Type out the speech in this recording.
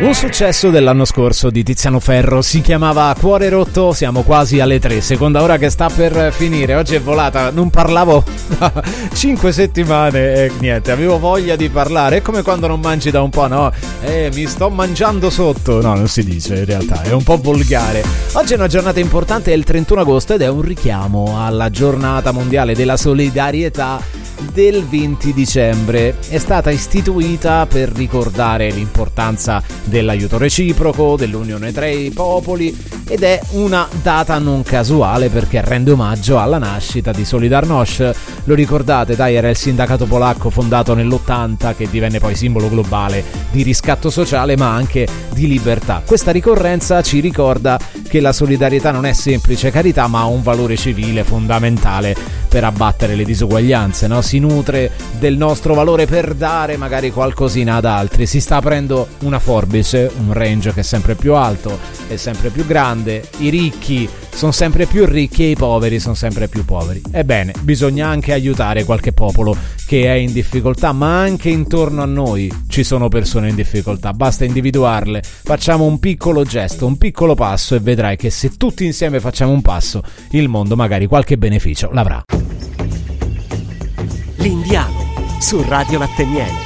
Un successo dell'anno scorso di Tiziano Ferro, si chiamava Cuore Rotto. Siamo quasi alle 3, seconda ora che sta per finire. Oggi è volata, non parlavo da 5 settimane e niente, avevo voglia di parlare. È come quando non mangi da un po', no? Mi sto mangiando sotto. No, non si dice in realtà, è un po' volgare. Oggi è una giornata importante, è il 31 agosto ed è un richiamo alla giornata mondiale della solidarietà del 20 dicembre. È stata istituita per ricordare l'importanza dell'aiuto reciproco, dell'unione tra i popoli, ed è una data non casuale perché rende omaggio alla nascita di Solidarność. Lo ricordate, dai, era il sindacato polacco fondato nell'80 che divenne poi simbolo globale di riscatto sociale ma anche di libertà. Questa ricorrenza ci ricorda che la solidarietà non è semplice carità ma ha un valore civile fondamentale per abbattere le disuguaglianze, no? Si nutre del nostro valore per dare magari qualcosina ad altri. Si sta aprendo una forbice, un range che è sempre più alto e sempre più grande. I ricchi sono sempre più ricchi e i poveri sono sempre più poveri. Ebbene, bisogna anche aiutare qualche popolo che è in difficoltà, ma anche intorno a noi ci sono persone in difficoltà. Basta individuarle, facciamo un piccolo gesto, un piccolo passo e vedrai che se tutti insieme facciamo un passo, il mondo magari qualche beneficio l'avrà. L'Indiano su Radio Latte Miele.